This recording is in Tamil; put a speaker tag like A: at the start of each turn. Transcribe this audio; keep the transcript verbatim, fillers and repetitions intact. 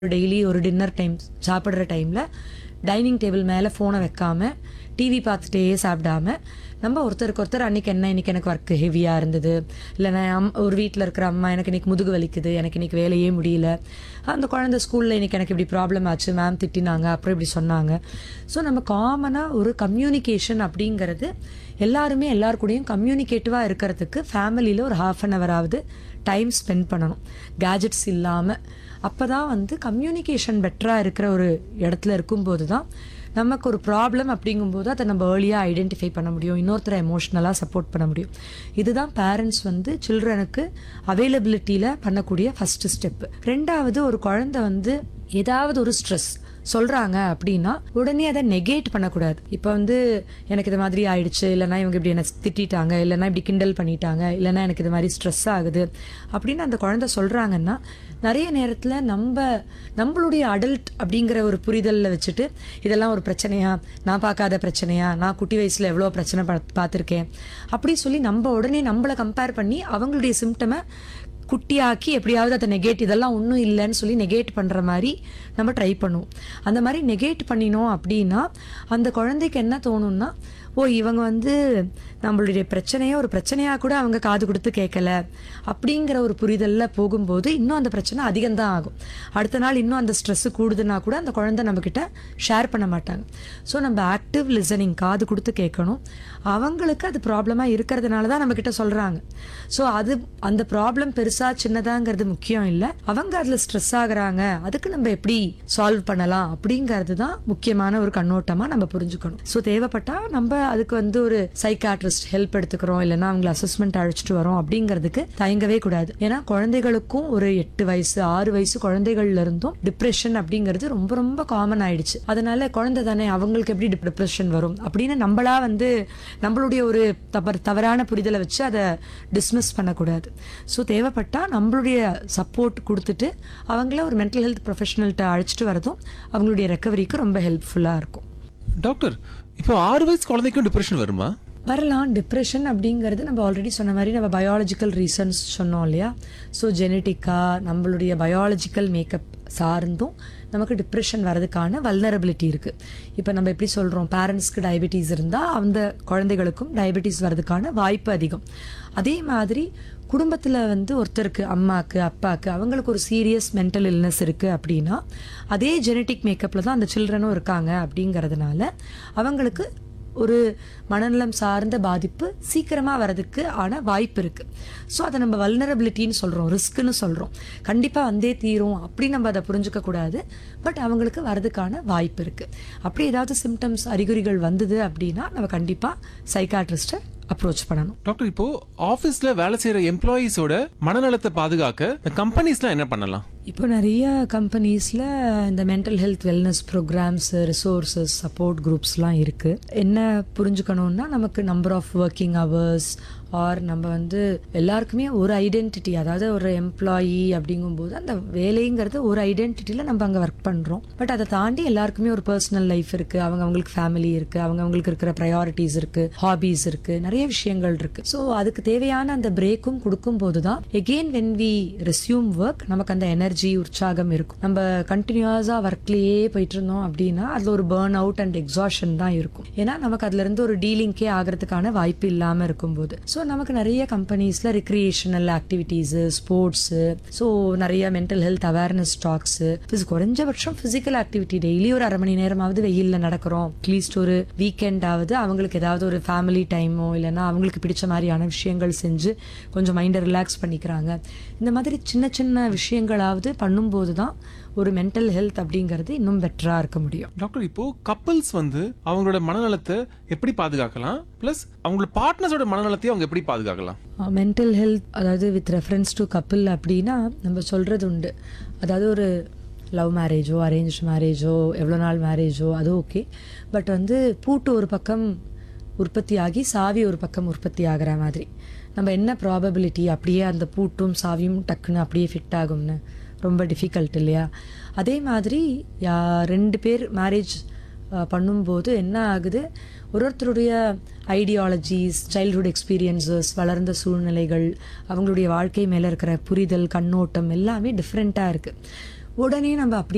A: டெய்லி ஒரு டின்னர் டைம் சாப்பிட்ற டைமில் டைனிங் டேபிள் மேலே ஃபோனை வைக்காம டிவி பார்த்துட்டே சாப்பிடாம நம்ம ஒருத்தருக்கு ஒருத்தர் அன்றைக்கி என்ன இன்றைக்கி எனக்கு ஒர்க் ஹெவியாக இருந்தது, இல்லைனா அம் ஒரு வீட்டில் இருக்கிற அம்மா எனக்கு இன்றைக்கி முதுகு வலிக்குது, எனக்கு இன்றைக்கி வேலையே முடியல, அந்த குழந்தை ஸ்கூலில் இன்றைக்கி எனக்கு இப்படி ப்ராப்ளம் ஆச்சு, மேம் திட்டினாங்க, அப்புறம் இப்படி சொன்னாங்க. ஸோ நம்ம காமனாக ஒரு கம்யூனிகேஷன் அப்படிங்கிறது எல்லாருமே எல்லார் கூடயும் கம்யூனிகேட்டிவாக இருக்கிறதுக்கு ஃபேமிலியில் ஒரு ஹாஃப் அன் ஹவராவது டைம் ஸ்பெண்ட் பண்ணணும், கேஜெட்ஸ் இல்லாமல். அப்போ தான் வந்து கம்யூனிகேஷன் பெட்டராக இருக்கிற ஒரு இடத்துல இருக்கும்போது தான் நமக்கு ஒரு ப்ராப்ளம் அப்படிங்கும்போது அதை நம்ம ஏர்லியாக ஐடென்டிஃபை பண்ண முடியும், இன்னொருத்தரை எமோஷ்னலாக சப்போர்ட் பண்ண முடியும். இதுதான் பேரண்ட்ஸ் வந்து சில்ட்ரனுக்கு அவைலபிலிட்டியில் பண்ணக்கூடிய ஃபஸ்ட்டு ஸ்டெப்பு. ரெண்டாவது, ஒரு குழந்தை வந்து ஏதாவது ஒரு ஸ்ட்ரெஸ் சொல்கிறாங்க அப்படின்னா உடனே அதை நெகேட் பண்ணக்கூடாது. இப்போ வந்து எனக்கு இது மாதிரி ஆயிடுச்சு, இல்லைனா இவங்க இப்படி என்ன திட்டாங்க, இல்லைனா இப்படி கிண்டல் பண்ணிட்டாங்க, இல்லைனா எனக்கு இது மாதிரி ஸ்ட்ரெஸ் ஆகுது அப்படின்னு அந்த குழந்தை சொல்கிறாங்கன்னா நிறைய நேரத்தில் நம்ம நம்மளுடைய அடல்ட் அப்படிங்கிற ஒரு புரிதலில் வச்சுட்டு இதெல்லாம் ஒரு பிரச்சனையா, நான் பார்க்காத பிரச்சனையா, நான் குட்டி வயசில் எவ்வளோ பிரச்சனை பா பார்த்துருக்கேன் அப்படி சொல்லி நம்ம உடனே நம்மளை கம்பேர் பண்ணி அவங்களுடைய சிம்டமை குட்டியாக்கி எப்படியாவது அதை நெகேட், இதெல்லாம் ஒன்றும் இல்லைன்னு சொல்லி நெகேட் பண்ணுற மாதிரி நம்ம ட்ரை பண்ணுவோம். அந்த மாதிரி நெகேட் பண்ணினோம் அப்படின்னா அந்த குழந்தைக்கு என்ன தோணும்னா, ஓ இவங்க வந்து நம்மளுடைய பிரச்சனையை ஒரு பிரச்சனையாக கூட அவங்க காது கொடுத்து கேட்கல அப்படிங்கிற ஒரு புரிதலில் போகும்போது இன்னும் அந்த பிரச்சனை அதிகம்தான் ஆகும். அடுத்த நாள் இன்னும் அந்த ஸ்ட்ரெஸ்ஸு கூடுதுன்னா கூட அந்த குழந்தை நம்மக்கிட்ட ஷேர் பண்ண மாட்டாங்க. ஸோ நம்ம ஆக்டிவ் லிசனிங், காது கொடுத்து கேட்கணும். அவங்களுக்கு அது ப்ராப்ளமாக இருக்கிறதுனால தான் நம்மக்கிட்ட சொல்கிறாங்க. ஸோ அது அந்த ப்ராப்ளம் பெருசாக சின்னதாங்கிறது முக்கியம் இல்லை, அவங்க அதில் ஸ்ட்ரெஸ் ஆகுறாங்க, அதுக்கு நம்ம எப்படி சால்வ் பண்ணலாம் அப்படிங்கிறது தான் முக்கியமான ஒரு கண்ணோட்டமாக நம்ம புரிஞ்சுக்கணும். ஸோ தேவைப்பட்டால் நம்ம அதுக்கு வந்து ஒரு சைக்காட்ரிஸ்ட் ஹெல்ப் எடுத்துக்கிறோம், இல்லைன்னா அவங்களை அசஸ்மெண்ட் அழைச்சிட்டு வரோம் அப்படிங்கிறதுக்கு தயங்கவே கூடாது. ஏன்னா குழந்தைகளுக்கும் ஒரு எட்டு வயசு ஆறு வயசு குழந்தைகள்ல இருந்தும் டிப்ரெஷன் அப்படிங்கிறது ரொம்ப ரொம்ப காமன் ஆயிடுச்சு. அதனால குழந்தை தானே அவங்களுக்கு எப்படி டிப்ரெஷன் வரும் அப்படின்னு நம்மளா வந்து நம்மளுடைய ஒரு தவறு தவறான புரிதலை வச்சு அதை டிஸ்மிஸ் பண்ணக்கூடாது. ஸோ தேவைப்பட்டா நம்மளுடைய சப்போர்ட் கொடுத்துட்டு அவங்கள ஒரு மென்டல் ஹெல்த் ப்ரொஃபஷனல்கிட்ட அழைச்சிட்டு வரதும் அவங்களுடைய ரெக்கவரிக்கு ரொம்ப ஹெல்ப்ஃபுல்லாக இருக்கும்.
B: டாக்டர், இப்போ ஆறு வயசு குழந்தைக்கும் டிப்ரெஷன் வருமா?
A: வரலாம். டிப்ரெஷன் அப்படிங்கிறது நம்ம ஆல்ரெடி சொன்ன மாதிரி நம்ம பயாலஜிக்கல் ரீசன்ஸ் சொன்னோம் இல்லையா. ஸோ ஜெனட்டிக்காக நம்மளுடைய பயாலஜிக்கல் மேக்கப் சார்ந்தும் நமக்கு டிப்ரெஷன் வரதுக்கான வல்னரபிலிட்டி இருக்குது. இப்போ நம்ம எப்படி சொல்கிறோம், பேரண்ட்ஸ்க்கு டயபெட்டிஸ் இருந்தால் அந்த குழந்தைகளுக்கும் டயபெட்டிஸ் வரதுக்கான வாய்ப்பு அதிகம். அதே மாதிரி குடும்பத்தில் வந்து ஒருத்தருக்கு அம்மாவுக்கு அப்பாவுக்கு அவங்களுக்கு ஒரு சீரியஸ் மென்டல் இல்னஸ் இருக்குது அப்படின்னா அதே ஜெனட்டிக் மேக்கப்பில் தான் அந்த சில்ட்ரனும் இருக்காங்க. அப்படிங்கிறதுனால அவங்களுக்கு ஒரு மனநலம் சார்ந்த பாதிப்பு சீக்கிரமாக வரதுக்கு ஆன வாய்ப்பு இருக்குது. ஸோ அதை நம்ம வல்னரபிலிட்டின்னு சொல்கிறோம், ரிஸ்க்குன்னு சொல்கிறோம். கண்டிப்பாக வந்தே தீரும் அப்படி நம்ம அதை புரிஞ்சுக்க கூடாது. பட் அவங்களுக்கு வரதுக்கான வாய்ப்பு இருக்குது. அப்படி ஏதாவது சிம்டம்ஸ் அறிகுறிகள் வந்தது அப்படின்னா நம்ம கண்டிப்பாக சைக்காட்ரிஸ்ட்டை அப்ரோச் பண்ணணும்.
B: டாக்டர், இப்போ ஆபீஸ்ல வேலை செய்யற எம்ப்ளாயீஸோட மனநலத்தை பாதுகாக்க கம்பெனிஸ்லாம் என்ன பண்ணலாம்?
A: இப்போ நிறைய கம்பெனிஸில் இந்த mental health wellness programs, resources, support குரூப்ஸ்லாம் இருக்குது. என்ன புரிஞ்சுக்கணுன்னா, நமக்கு number of working hours or நம்ம வந்து எல்லாருக்குமே ஒரு ஐடென்டிட்டி, அதாவது ஒரு எம்ப்ளாயி அப்படிங்கும்போது அந்த வேலைங்கிறது ஒரு ஐடென்டிட்டியில் நம்ம அங்கே ஒர்க் பண்ணுறோம். பட் அதை தாண்டி எல்லாருக்குமே ஒரு பர்சனல் லைஃப் இருக்குது, அவங்க அவங்களுக்கு ஃபேமிலி இருக்குது, அவங்க அவங்களுக்கு இருக்கிற ப்ரையாரிட்டிஸ் இருக்குது, ஹாபீஸ் இருக்குது, நிறைய விஷயங்கள் இருக்குது. ஸோ அதுக்கு தேவையான அந்த பிரேக்கும் கொடுக்கும்போது தான் again when we resume work நமக்கு அந்த எனர்ஜி, உற்சாகம் இருக்கும். நம்ம கண்டினியூஸாக ஒர்க்லேயே போயிட்டு இருந்தோம் அப்படின்னா அதில் ஒரு பேர்ன் அவுட் அண்ட் எக்ஸாஷன் தான் இருக்கும். ஏன்னா நமக்கு அதுலேருந்து ஒரு டீலிங்கே ஆகிறதுக்கான வாய்ப்பு இல்லாமல் இருக்கும்போது. ஸோ நமக்கு நிறைய கம்பெனிஸில் ரிக்ரியேஷனல் ஆக்டிவிட்டீஸு, ஸ்போர்ட்ஸு, ஸோ நிறைய மென்டல் ஹெல்த் அவேர்னஸ் டாக்ஸு, குறைஞ்சபட்சம் ஃபிசிக்கல் ஆக்டிவிட்டி டெய்லி ஒரு அரை மணி நேரமாவது வெயிலில் நடக்கிறோம், அட்லீஸ்ட் ஒரு வீக்கெண்டாவது அவங்களுக்கு ஏதாவது ஒரு ஃபேமிலி டைமோ இல்லைன்னா அவங்களுக்கு பிடிச்ச மாதிரியான விஷயங்கள் செஞ்சு கொஞ்சம் மைண்டை ரிலாக்ஸ் பண்ணிக்கிறாங்க. இந்த மாதிரி சின்ன சின்ன விஷயங்களாவது பண்ணும்போது தான் ஒரு மென்டல் ஹெல்த் அப்படிங்கிறது இன்னும் பெட்டரா இருக்க முடியும்.
B: டாக்டர், இப்போ கப்பல்ஸ் வந்து அவங்களோட மனநலத்தை எப்படி பாதுகாக்கலாம், பிளஸ் அவங்களோட பார்ட்னர்ஸோட மனநலத்தையும் அவங்க எப்படி பாதுகாக்கலாம்?
A: மென்டல் ஹெல்த் அதாவது வித் ரெஃபரன்ஸ் டு கப்பிள் அப்படின்னா நம்ம சொல்றது உண்டு. அதாவது ஒரு லவ் மேரேஜோ அரேஞ்ச் மேரேஜோ எவ்வளோ நாள் மேரேஜோ அது ஓகே. பட் வந்து பூட்டு ஒரு பக்கம் உற்பத்தி ஆகி சாவி ஒரு பக்கம் உற்பத்தி ஆகிற மாதிரி நம்ம என்ன ப்ராபபிலிட்டி அப்படியே அந்த பூட்டும் சாவியும் டக்குன்னு அப்படியே ஃபிட் ஆகும்னு ரொம்ப டிஃபிகல்ட் இல்லையா. அதே மாதிரி ரெண்டு பேர் மேரேஜ் பண்ணும்போது என்ன ஆகுது, ஒரு ஒருத்தருடைய ஐடியாலஜிஸ், சைல்ட்ஹுட் எக்ஸ்பீரியன்ஸஸ், வளர்ந்த சூழ்நிலைகள், அவங்களுடைய வாழ்க்கை மேலே இருக்கிற புரிதல், கண்ணோட்டம் எல்லாமே டிஃப்ரெண்ட்டாக இருக்குது. உடனே நம்ம அப்படி